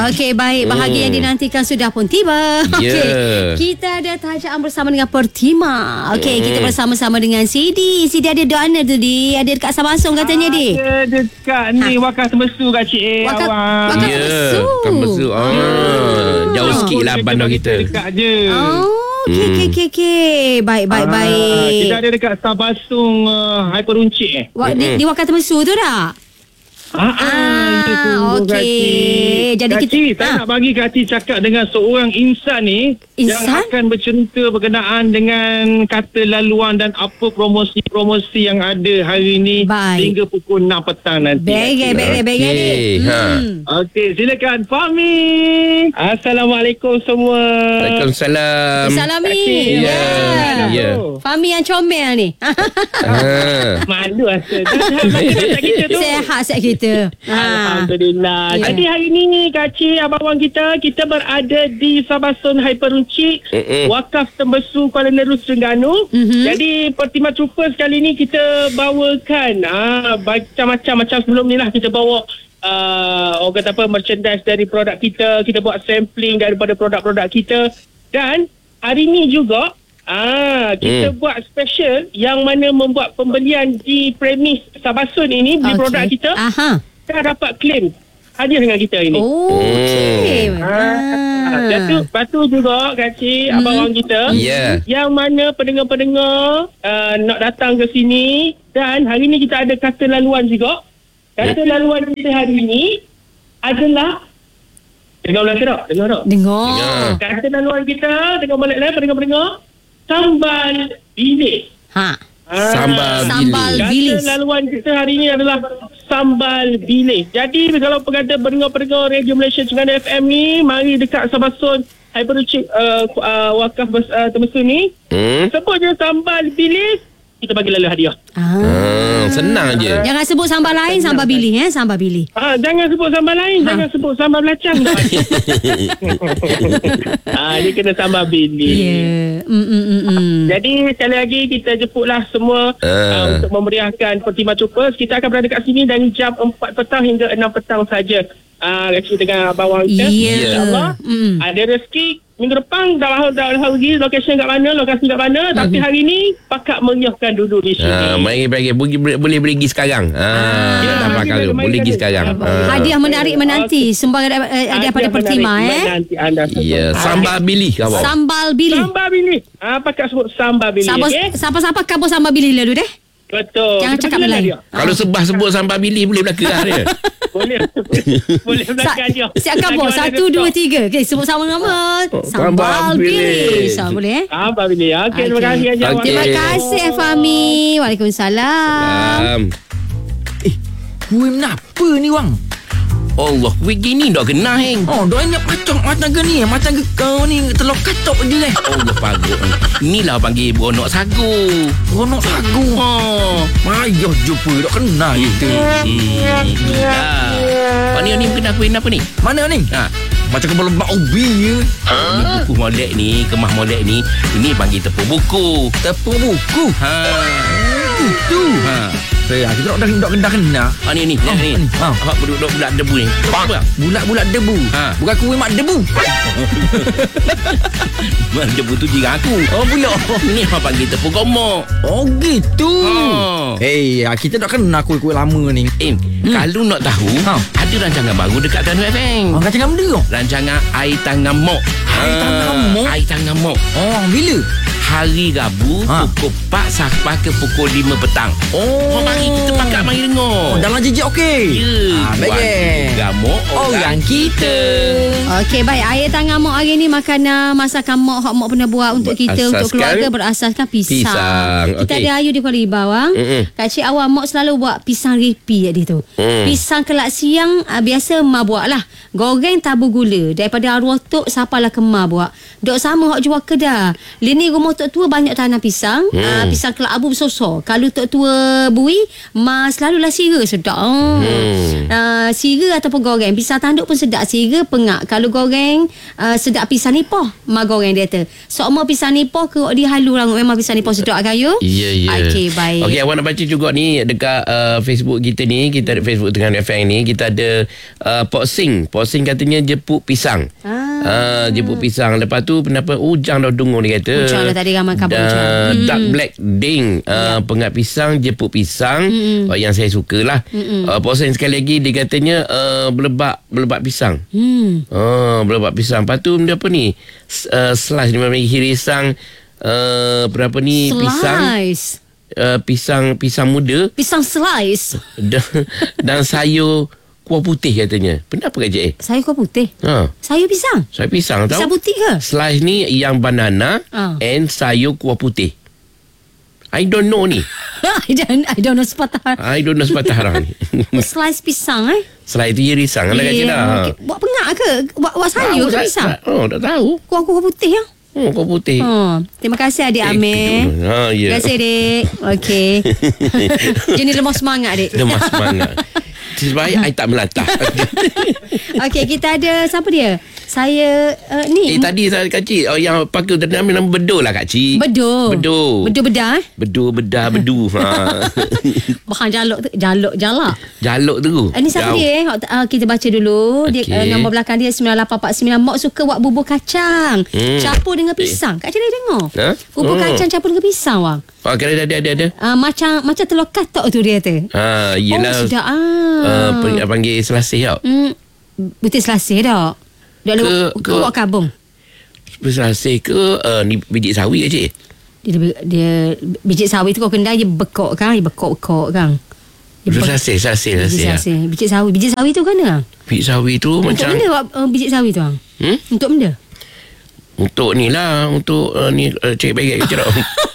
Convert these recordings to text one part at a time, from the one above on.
Okey, baik. Bahagia yang dinantikan sudah pun tiba. Okey. Kita ada tajaan bersama dengan Pertima. Okey, kita bersama-sama dengan Sidi. Sidi ada dana tu, Di. Ada dekat Sabasong katanya, Di. Ada dekat ni Wakaf Tembesu kat Cik Wakaf awang. Tembesu. Tembesu. Jauh sikit lah bandar kita. Dekat je. Okey. Baik. Kita ada dekat Sabasong Hyperuncik. Di Wakaf Tembesu tu dah? Okey. Jadi Kak saya nak bagi Kak Cik cakap dengan seorang insan ni yang akan bercerita berkenaan dengan kata laluan dan apa promosi-promosi yang ada hari ni hingga pukul 6 petang nanti. Baik. Okey, silakan Fahmi. Assalamualaikum semua. Waalaikumsalam. Salami. Ya. Fahmi yang comel ni. Malu asal. Sehat kita. Alhamdulillah. Jadi hari ni Kak Cik, abang-abang kita berada di Sabasong Hyperuncik, Wakaf Tembesu Kuala Neru Terengganu. Jadi Pertima Troopers kali ni kita bawakan macam sebelum ni lah, kita bawa orang kata apa, merchandise dari produk kita buat sampling daripada produk-produk kita, dan hari ni juga kita buat special yang mana membuat pembelian di premis Sabasong ini, beli produk kita, kita dapat claim hadiah dengan kita ini. Lepas tu juga Kak Cik, abang-abang kita yang mana pendengar-pendengar nak datang ke sini, dan hari ni kita ada kata laluan juga. Kata laluan kita hari ni adalah, dengar tak? Dengar. Kata laluan kita, dengar balik lah pendengar-pendengar, sambal bilis. Sambal bilis. Kata laluan kita hari ini adalah sambal bilis. Jadi kalau pengadar pendengar Radio Malaysia Terengganu FM ni, mari dekat Sabasong Hyperuncik Wakaf Tembesu ni, sebut je sambal bilis, kita bagi lalu hadiah. Senang je. Jangan sebut sambal lain, sambal bilis. Sambal bilis. Jangan sebut sambal lain, jangan sebut sambal belacang. Ni kena sambal bilis. Jadi sekali lagi kita jemputlah semua untuk memeriahkan Pertima Troopers. Kita akan berada kat sini dari jam 4 petang hingga 6 petang saja. Dengan abang-abang kita, InsyaAllah ada rezeki. Minggu depan dah lagi lokasi kat mana, tapi hari ni pakat menyiapkan duduk di sini. Mari boleh pergi sekarang. Boleh pergi sekarang. Hadiah menarik menanti sumbangan daripada Pertima. Sambal bilis kau bawa. Sambal bilis. Pakat sebut sambal bilis. Siapa kabur sambal bilis dulu deh. Betul. Jangan cakap Melayu. Kalau sebah sebut sambal bilis boleh belakang dia. Boleh belakang dia. Siap kabur 1, 2, 3. Okey, sebut sama-sama. Sambal bilis. Boleh Sambal bilis. Okey, terima kasih Haji Awang. Terima kasih Fahmi. Waalaikumsalam. Kuih kenapa ni Wang? Allah, kuih gini dah kena heng. Dah ingat pacok macam ke ni? Macam ke kau ni telur katok je Allah pagut. Inilah panggil beronok sagu. Beronok sagu. Mayah jumpa dah kena kita. Mana ni kena kuih apa ni? Mana ni? Macam kepala lebak ubi je. Ni buku molek ni, kemah molek ni. Ini panggil tepung buku. Tepung buku? Itu. Kita dah kena. Ni. Apa bulat debu ni? Apa? Bulat debu. Bukan kuih mak debu. Mak debu tu jiran aku. Pula. Ni apa panggil tepung gomok. Gitu. Kita dah kena kuih-kuih lama ni. Kalau nak tahu, ada rancangan baru dekat Terengganu FM. Rancangan benda tu? Rancangan Air Tangan Mok. Air Tangan Mok. Bila? Hari Rabu pukul 4 sampai ke pukul 5 petang. Mari kita pakat mari dengar. Dalam jejak okey. Baik. Gamuk orang kita. Okey, baik. Air Tangan Mok hari ni makanan masakan Mok hak Mok pernah buat untuk kita, untuk keluarga, berasaskan pisang. Kita ada Ayu di Kuala Ibau. Kak Cik Awang, Mok selalu buat pisang ripi tadi tu. Pisang kelak siang biasa Ma buat lah. Goreng tabur gula. Daripada arwah tok siapalah ke Ma buat. Dok sama hak jual kedai. Lini rumah tok tok tua banyak tanam pisang. Pisang kelabu besar-besar. Kalau tok tua bui, selalulah sira sedap. Sira ataupun goreng. Pisang tanduk pun sedap. Sira pengak. Kalau goreng sedap pisang nipah. Goreng dia tu. So pisang nipah ke dia halu lah. Memang pisang nipah sedap kan you? Ya. Okey, baik. Okey, awak nak baca juga ni dekat Facebook kita ni. Kita ada Facebook dengan FM ni. Kita ada Pok Sing katanya jepuk pisang. Jepuk pisang. Lepas tu kenapa Ujang dah dengar dia kata. Ujang dah tadi ramai kabar Ujang. Dark Black Ding pengat pisang, jepuk pisang. Yang saya sukalah. Pok Sing sekali lagi dia katanya belebak pisang. Belebak pisang. Lepas tu benda apa ni? Slice ni memang hirisang berapa ni slice. Pisang muda. Pisang slice. Dan sayur kuah putih katanya. Benda apa Kak? Sayur kuah putih? Sayur pisang? Sayur pisang tahu? Pisang putih ke? Slice ni yang banana and sayur kuah putih. I don't know ni. I don't know sepatah. I don't know sepatah orang ni. Slice pisang Slice tu irisan lah Kak Cik dah. Buat pengak ke? Buat sayur ke pisang? Tak tahu. Kuah putih ya? Kuah putih. Terima kasih adik Amir. Terima kasih adik. Okey. Jenis lemah semangat adik. Lemah semangat. Sebaik I tak melatah. Okey, kita ada siapa dia? Saya ni. Tadi saya Kak Cik yang pakai nama Bedu lah Kak Cik. Bedu bedah. Bedu. Bahang jalak. Jaluk tu. Ini siapa dia? Kita baca dulu. Dia nombor belakang dia 9849. Mak suka buat bubur kacang. Campur dengan pisang. Kak Cik dah dengar? Bubur kacang campur dengan pisang wang. Ada. Macam telur katok tu dia tu. Yelah. Sedap. Panggil selasih tau. Betul selasih tak? Ke buat kabung? Selasih ke ni biji sawi Kak Cik? Dia biji sawi tu kau kendai dia bekok kan? Dia bekok kan? Selasih. Biji sawi tu kan? Biji sawi tu untuk macam benda biji sawi tu bang? Untuk benda? Untuk ni lah. Untuk ni cek baik Kak Cik.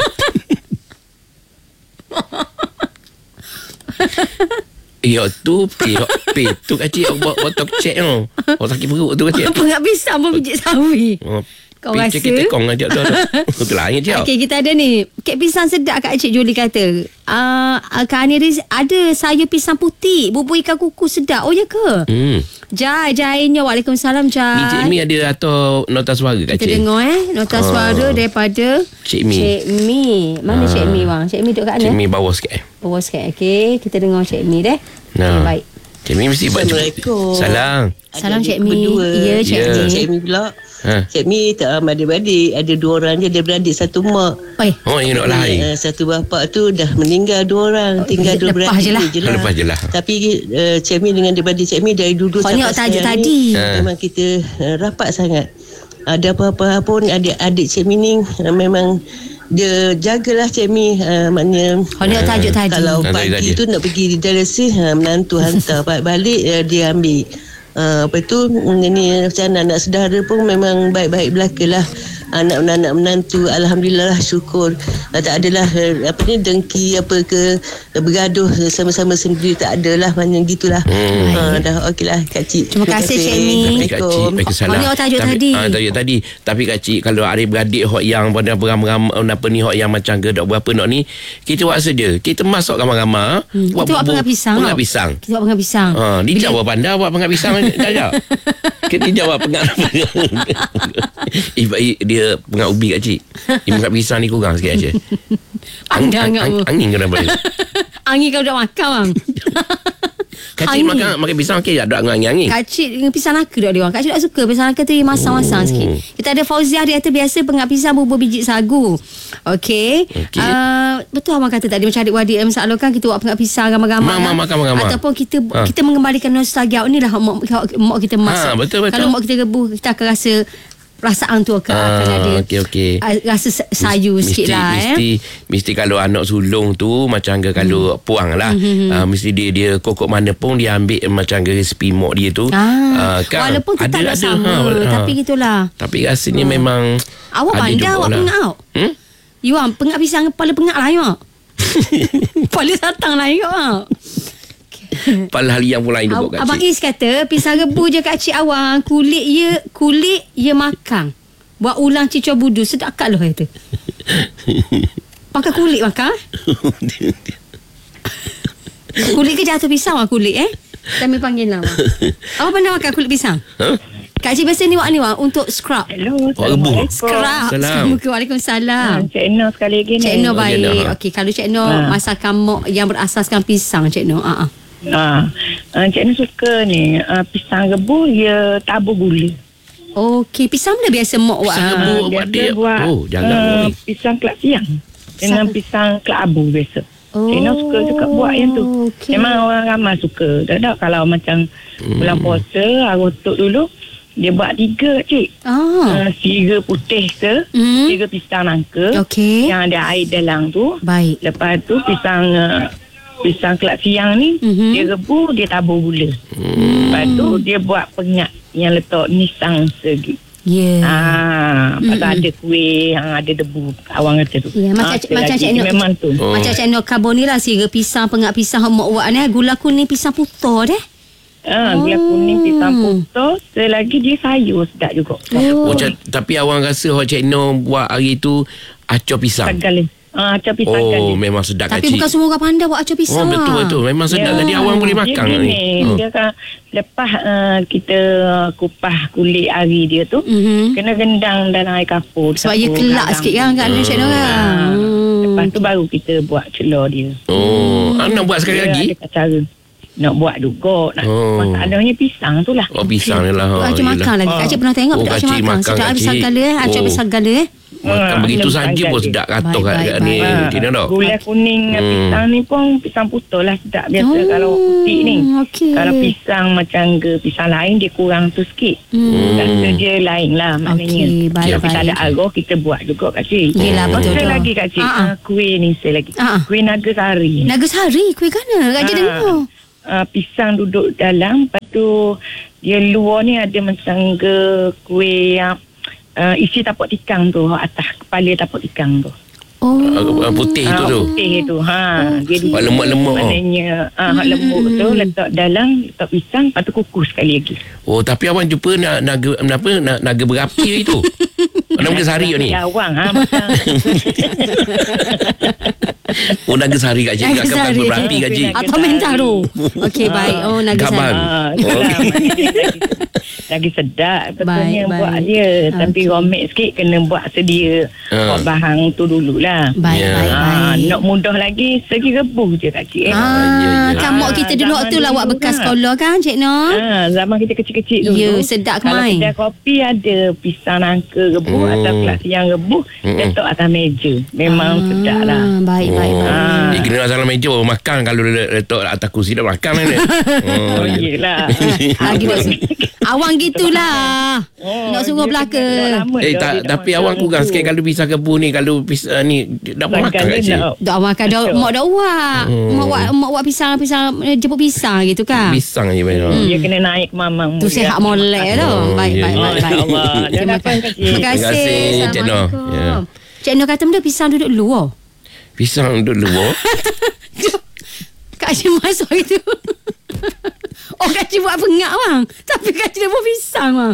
tu Kak Cik buat otak cek tu. Orang sakit perut tu Kak Cik. Pengak pisang pun biji sawi. Kau rasa? Kita kong ajak tu. Betul lah Kak Cik. Okey, kita ada ni. Kek pisang sedap Kak Cik Julie kata. Kak Ani ada sayur pisang putih. Bubur ikan kukus sedap. Oh ya ke? Jainya. Waalaikumsalam Jai. Ni Cik Mi ada atau nota suara Kak Cik? Kita dengar nota suara daripada Cik Mi. Mana Cik Mi bang? Cik Mi duduk kat mana? Cik Mi bawah sikit. Bawah sikit. Okey, kita dengar Cik Mi deh. Baik. Cik Mi mesti buat. Assalamualaikum. Salam Cik Mi. Ya Cik Mi. Cik Mi pula. Cik Mi tak adik-beradik. Ada 2 orang je. Dia beradik satu mak. You nak lain. Satu bapak tu dah meninggal 2 orang. Tinggal 2 beradik je lah. Lepas je lah. Tapi Cik Mi dengan adik-beradik Cik Mi dari dulu sampai sekarang ni memang kita rapat sangat. Ada apa-apa pun adik-adik Cik Mi ni memang dia jagalah Cik Mi. Maknanya tajuk tadi. Kalau pagi tu nak pergi dialisis, menantu hantar balik, dia ambil. Apa tu ni macam anak saudara pun memang baik-baik belaka lah. Anak-anak menantu alhamdulillah lah, syukur. Tak adalah dengki apa ke, bergaduh sama-sama sendiri, tak adalah, macam gitulah. Dah okeylah Kak Cik. Terima kasih Cik Mi. Assalamualaikum. Tajuk tadi. Tapi Kak Cik, kalau adik-beradik hok yang pada beram-beram apa ni, hok yang macam ke dok berapa nak ni, kita buat saja. Kita masak ramai-ramai. Kita buat pengat pisang. Kita buat pengat pisang. Dia jawab pandai buat pengat pisang. Kita jawab pengat. Dia pengat ubi Kak Cik. Dia pengat pisang ni kurang sikit aja. Angin kena boleh. Angin kau dah makan bang. Kak Cik makan pisang okey tak? Tak angin-angin. Kak Cik dengan pisang naka dia orang. Kak Cik tak suka pisang naka tu, dia masam-masam sikit. Kita ada Fauziah, dia kata biasa pengat pisang bubur biji sagu. Okey. Betul abang kata tadi, macam adik-adik masalahkan kita buat pengat pisang ramai-ramai. Ataupun kita mengembalikan nostalgia ni lah mak kita masak. Betul. Kalau mak kita rebus, kita akan rasa perasaan tu akan ada okey. rasa sayu sikit lah. Mesti kalau anak sulung tu macam ke kalau puang lah, mesti dia kokok mana pun dia ambil macam ke resipi mak dia tu. Kan, walaupun tetap tak sama, tapi gitulah. Tapi rasanya memang awak pandai awak pengat. You pengat pisang kepala pengat lah you. Kepala satang lah you. Pala yang pula hidup Kak Cik. Abang Is kata pisang rebus je Kak Cik awang, kulit ye makan. Buat ulang cicor budu, sedap kat loh itu. Pakai kulit makan? Kulit ke jatuh pisang kulit Kami panggil lah. Awak pernah makan kulit pisang? Kak Cik biasa ni wak untuk scrub. Hello. Scrub. Assalamualaikum. Waalaikumsalam. Cik Noh sekali lagi ni. Cik Noh baik. Okey, kalau Cik Noh masakan mok yang berasaskan pisang Cik Noh. Cik Noh suka ni pisang rebus dia tabur gula. Okey, pisang mana biasa mok buat? Pisang rebus dia buat pisang kelak siang dengan pisang kelak abu biasa. Cik Noh suka buat yang tu. Memang orang ramai suka. Tak kalau macam bulan puasa rotok dulu dia buat 3 cik. Sira putih ke, sira pisang nangka yang ada air dalam tu. Baik. Lepas tu pisang kelak siang ni dia rebus, dia tabur gula. Lepas tu dia buat pengat yang letak nisang segi. Lepas tu ada kuih yang ada debu awang kata tu. Macam Cik Noh memang tu. Macam Cik Noh karbon ni lah, sira pisang, pengat pisang mak buat ni, gula kuning pisang putar deh. Gula kuning pisang putar. Selagi dia sayur sedap juga. Tapi awang rasa Cik Noh buat hari tu acor pisang. Acor pisang gali. Memang sedap. Tapi bukan semua orang pandai buat acor pisang. Betul. Memang sedap. Jadi awang boleh makan ni. Dia kan lepas kita kupas kulit ari dia tu, kena rendang dalam air kapur. Sebab dia kelak sikit kan Cik Noh kan. Lepas tu baru kita buat celor dia. Nak buat sekali lagi? Ada cara. Nak buat juga. Masalahnya pisang tu lah. Pisang ni lah. Acor makan lagi. Kak Cik pernah tengok Kak Cik makan. Sedap pisang gala acor pisang gala makan begitu saja pun sedap kata kat ni. Gula kuning pisang ni pun pisang putar lah sedap biasa kalau putih ni. Kalau pisang macam pisang lain dia kurang tu sikit. Rasa dia lain lah maknanya. Kalau kita ada arwah kita buat juga Kak Cik. Yelah betul. Lagi Kak Cik kuih ni saya lagi. Kuih Nagasari. Nagasari kuih kana? Kak Cik dengar. Pisang duduk dalam, lepas tu dia luar ni ada macam kuih yang isi tapak tikang tu, atas kepala tapak tikang tu. Putih tu. Putih tu. Dia lemuk-lemuk. Maknanya lemuk tu letak dalam, letak pisang, lepas tu kukus sekali lagi. Tapi awang jumpa naga berapi itu. Nagasari ni. Awang Nagasari Kak Cik. Nagasari berapi Kak Cik. Atau Mentaro. Okey baik. Nagasari. Lagi sedap betulnya buat dia. Tapi romik sikit kena buat sedia buat bahan tu dululah. Baik. Nak mudah lagi segi rebus je Kak Cik. Kan mak kita dulu waktu lah buat bekas sekolah kan Cik Noh. Zaman kita kecil-kecil dulu. Ya, sedap kemai. Kalau kedai kopi ada pisang nangka rebus atau kelas yang rebus letak atas meja. Memang sedap lah. Baik. Kena atas meja makan. Kalau letak atas kursi dah makan lah ni. Yelah. Awang gitulah. Nak suruh belaka. Tapi awang kurang sikit kalau pisang rebus ni. Kalau pisang ni dah makan Kak Cik. Dah makan mak dah buat. Mak buat pisang jemput pisang gitu kan. Pisang je banyak. Dia kena naik mamang. Tu sihat molek tu. Baik. Terima kasih Cik Noh. Cik Noh kata benda pisang duduk luar. Pisang duduk luar. Kak Cik masuk itu. Kak Cik buat pengat bang. Tapi Kak Cik buat pisang bang.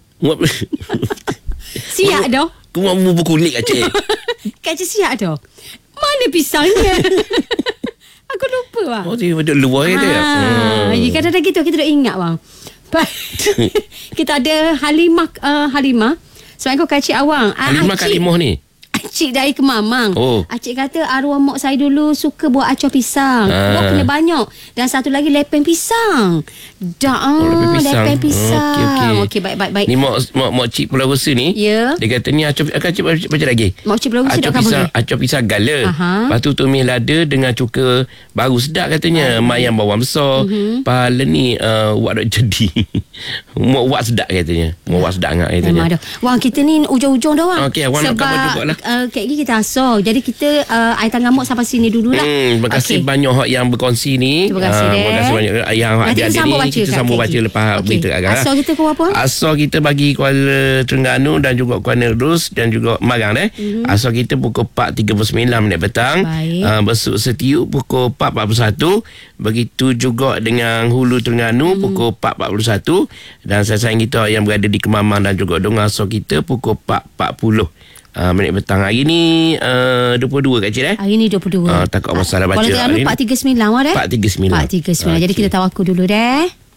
Siap dah. Kau mau bubur kulit Kak Cik. Kak Cik siap dah. Mana pisangnya? Aku lupa bang. Dia duduk luar dia. Kadang-kadang gitu kita duduk ingat bang. Kita ada Halimah. Assalamualaikum Kak Cik Awang. Halimah ni. Cik dari Kemamang. Cik kata arwah mak saya dulu suka buat acor pisang. Buat kena banyak. Dan satu lagi lepeng pisang. Lepeng pisang. Okey, baik. Ni mak cik Pulau Rosa ni. Dia kata ni acor baca lagi. Mak cik Pulau Rosa acor pisang gala. Lepas tu tumis lada dengan cuka baru sedap katanya. Mayam bawang besar. Pala ni wak dok jadi. Mak wak sedap katanya. Mak wak sedap sangat katanya. Wang kita ni ujung-ujung dah wang. Okey, awang nak kabar jugalah. Kek lagi kita asal. Jadi kita air tangan mak sampai sini dululah. Terima kasih banyak yang berkongsi ni. Terima kasih terima kasih banyak yang adik-adik ni. Kita sambung baca lepas berita agak. Asal kita ke apa? Asal kita bagi Kuala Terengganu dan juga Kuala Rus dan juga Marang Asal kita pukul 4.39 petang. Besuk Setiuk pukul 4.41. Begitu juga dengan Hulu Terengganu pukul 4.41. Dan saya sayang kita yang berada di Kemamang dan juga Dong Asal kita pukul 4.40. minit petang. Hari ni 22 Kak Cik Hari ni 22. Takut abang salah baca. Kalau Terengganu 439 Wah 439. Jadi kita tawakur dulu deh.